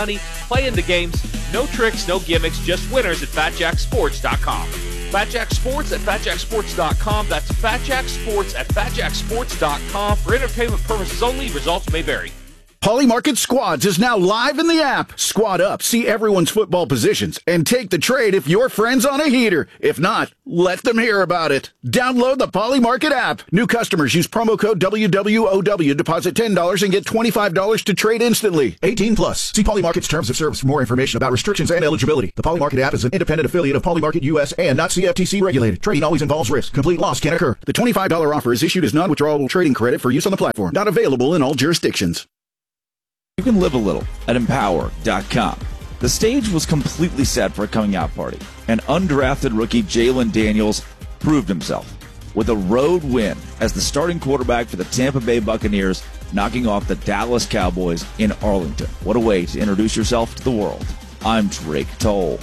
money, play in the games, no tricks, no gimmicks, just winners at FatJackSports.com. FatJack Sports at FatJackSports.com. That's FatJack Sports at FatJackSports.com. For entertainment purposes only, results may vary. Poly Market Squads is now live in the app. Squad up, see everyone's football positions, and take the trade if your friend's on a heater. If not, let them hear about it. Download the Poly Market app. New customers use promo code WWOW, deposit $10 and get $25 to trade instantly. 18 plus. See Poly Market's terms of service for more information about restrictions and eligibility. The Poly Market app is an independent affiliate of Poly Market US and not CFTC regulated. Trading always involves risk. Complete loss can occur. The $25 offer is issued as non-withdrawable trading credit for use on the platform. Not available in all jurisdictions. You can live a little at Empower.com. The stage was completely set for a coming out party, and undrafted rookie Jalen Daniels proved himself with a road win as the starting quarterback for the Tampa Bay Buccaneers, knocking off the Dallas Cowboys in Arlington. What a way to introduce yourself to the world. I'm Drake Toll.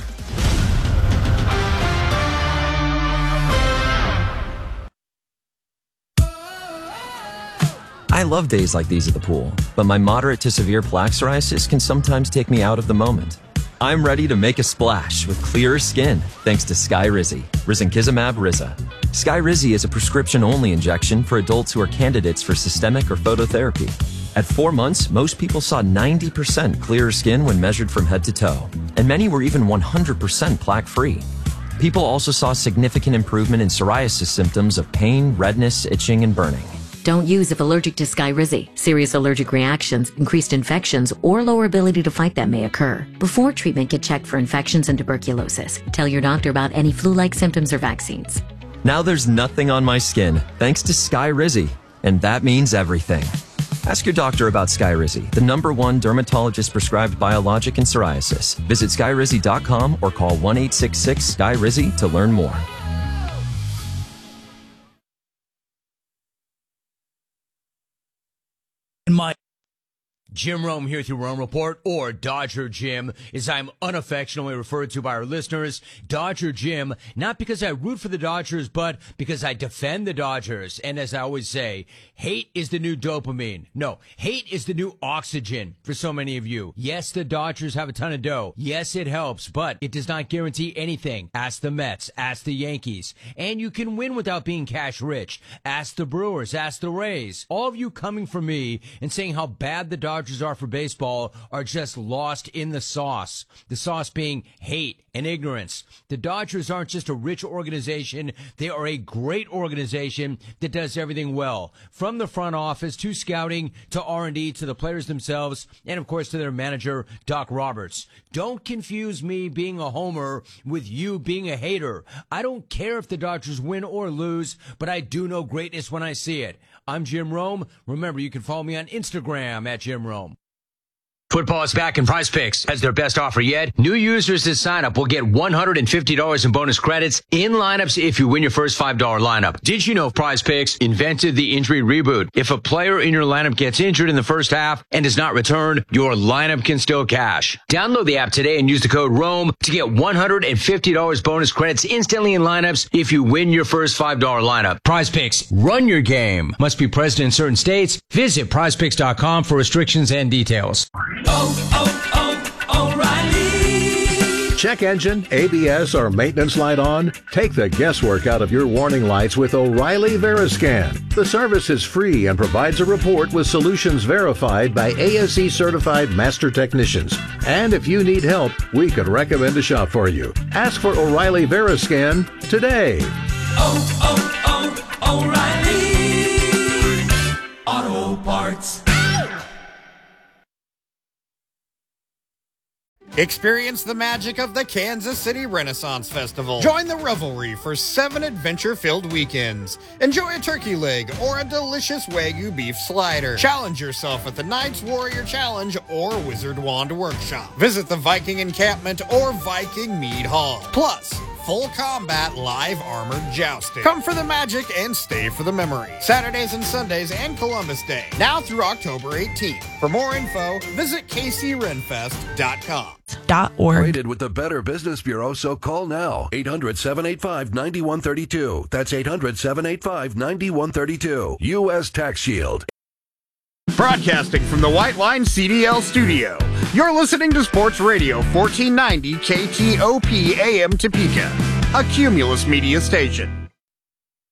I love days like these at the pool, but my moderate to severe plaque psoriasis can sometimes take me out of the moment. I'm ready to make a splash with clearer skin thanks to Skyrizi, Risankizumab Riza. Skyrizi is a prescription-only injection for adults who are candidates for systemic or phototherapy. At 4 months, most people saw 90% clearer skin when measured from head to toe, and many were even 100% plaque-free. People also saw significant improvement in psoriasis symptoms of pain, redness, itching, and burning. Don't use if allergic to Skyrizi. Serious allergic reactions, increased infections, or lower ability to fight them may occur. Before treatment, get checked for infections and tuberculosis. Tell your doctor about any flu-like symptoms or vaccines. Now there's nothing on my skin thanks to Skyrizi, and that means everything. Ask your doctor about Skyrizi, the #1 dermatologist-prescribed biologic in psoriasis. Visit Skyrizi.com or call 1-866-SKYRIZI to learn more. Jim Rome here through Rome Report, or Dodger Jim, as I'm unaffectionately referred to by our listeners. Dodger Jim, not because I root for the Dodgers, but because I defend the Dodgers. And as I always say, hate is the new dopamine. No, hate is the new oxygen for so many of you. Yes, the Dodgers have a ton of dough. Yes, it helps, but it does not guarantee anything. Ask the Mets, ask the Yankees. And you can win without being cash rich. Ask the Brewers, ask the Rays. All of you coming for me and saying how bad the Dodgers are for baseball are just lost in the sauce. The sauce being hate and ignorance. The Dodgers aren't just a rich organization. They are a great organization that does everything well. From the front office to scouting to R&D to the players themselves and, of course, to their manager, Doc Roberts. Don't confuse me being a homer with you being a hater. I don't care if the Dodgers win or lose, but I do know greatness when I see it. I'm Jim Rome. Remember, you can follow me on Instagram at Jim Rome. Football is back, and Prize Picks has their best offer yet. New users that sign up will get $150 in bonus credits in lineups if you win your first $5 lineup. Did you know Prize Picks invented the injury reboot? If a player in your lineup gets injured in the first half and does not return, your lineup can still cash. Download the app today and use the code ROME to get $150 bonus credits instantly in lineups if you win your first $5 lineup. Prize Picks, run your game. Must be present in certain states. Visit prizepicks.com for restrictions and details. O'Reilly. Check engine, ABS, or maintenance light on? Take the guesswork out of your warning lights with O'Reilly Veriscan. The service is free and provides a report with solutions verified by ASE certified master technicians. And if you need help, we could recommend a shop for you. Ask for O'Reilly Veriscan today. O'Reilly Auto Parts. Experience the magic of the Kansas City Renaissance Festival. Join the revelry for 7 adventure-filled weekends. Enjoy a turkey leg or a delicious Wagyu beef slider. Challenge yourself at the Knights Warrior Challenge or Wizard Wand Workshop. Visit the Viking Encampment or Viking Mead Hall. Plus, full combat live armored jousting. Come for the magic and stay for the memory. Saturdays and Sundays and Columbus Day. Now through October 18th. For more info, visit kcrenfest.com. Rated with the Better Business Bureau, so call now. 800-785-9132. That's 800-785-9132. U.S. Tax Shield. Broadcasting from the White Line CDL studio, you're listening to Sports Radio 1490 KTOP AM Topeka, a Cumulus Media station.